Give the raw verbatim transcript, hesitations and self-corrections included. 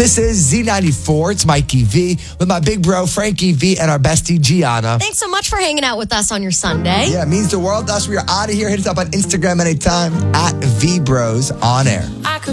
This is Z ninety-four. It's Mikey V with my big bro, Frankie V, and our bestie, Gianna. Thanks so much for hanging out with us on your Sunday. Yeah, it means the world to us. We are out of here. Hit us up on Instagram anytime at V Bros On Air.